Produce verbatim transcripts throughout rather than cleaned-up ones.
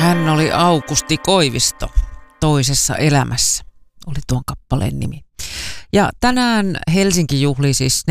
Hän oli Aukusti Koivisto toisessa elämässä, oli tuon kappaleen nimi. Ja tänään Helsinki juhlii siis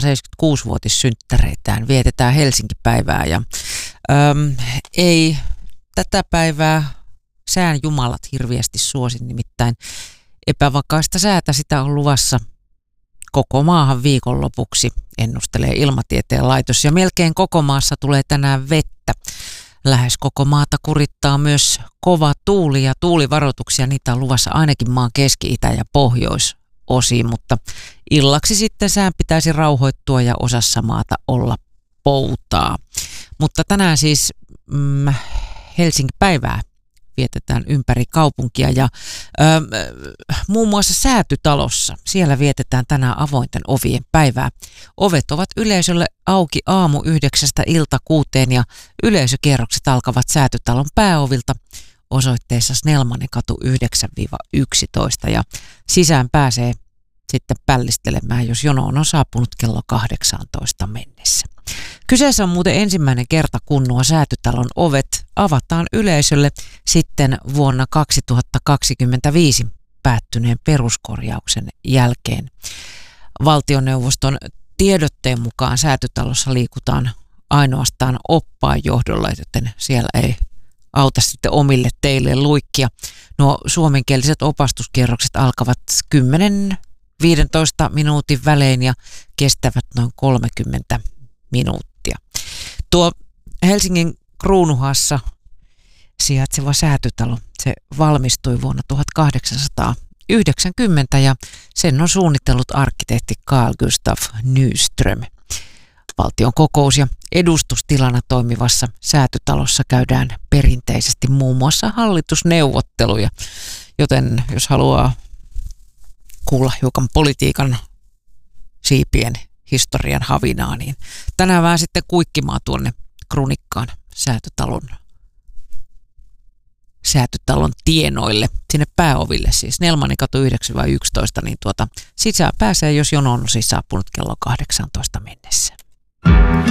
neljäsataaseitsemänkymmentäkuusi-vuotissynttäreitään, vietetään Helsinki-päivää ja äm, ei tätä päivää sään jumalat hirveästi suosi, nimittäin epävakaista säätä sitä on luvassa koko maahan viikonlopuksi, ennustelee Ilmatieteen laitos, ja melkein koko maassa tulee tänään vettä. Lähes koko maata kurittaa myös kova tuuli ja tuulivaroituksia, niitä on luvassa ainakin maan keski-, itä- ja pohjoisosiin, mutta illaksi sitten sään pitäisi rauhoittua ja osassa maata olla poutaa. Mutta tänään siis mm, Helsinki-päivää vietetään ympäri kaupunkia ja ö, muun muassa Säätytalossa. Siellä vietetään tänään avointen ovien päivää. Ovet ovat yleisölle auki aamu yhdeksästä ilta kuuteen ja yleisökierrokset alkavat Säätytalon pääovilta osoitteessa Snellmanin-katu yhdeksän yksitoista ja sisään pääsee sitten pällistelemään, jos jonoon on saapunut kello kahdeksantoista mennessä. Kyseessä on muuten ensimmäinen kerta, kun nuo Säätytalon ovet avataan yleisölle sitten vuonna kaksituhattakaksikymmentäviisi päättyneen peruskorjauksen jälkeen. Valtioneuvoston tiedotteen mukaan Säätytalossa liikutaan ainoastaan oppaan johdolla, joten siellä ei auta sitten omille teille luikkia. Nuo suomenkieliset opastuskierrokset alkavat kymmenen viidentoista minuutin välein ja kestävät noin kolmekymmentä minuuttia. Tuo Helsingin Kruunuhassa sijaitseva Säätytalo, se valmistui vuonna tuhatkahdeksansataayhdeksänkymmentä ja sen on suunnitellut arkkitehti Carl Gustav Nyström. Valtion kokous- ja edustustilana toimivassa Säätytalossa käydään perinteisesti muun muassa hallitusneuvotteluja, joten jos haluaa kuulla hiukan politiikan siipien historian havinaa, niin tänään vähän sitten kuikkimaan tuonne Krunikkaan Säätytalon, Säätytalon tienoille, sinne pääoville, siis Snellmanin-katu yhdeksän yksitoista, niin tuota sisään pääsee, jos jono on siis saapunut kello kahdeksantoista mennessä.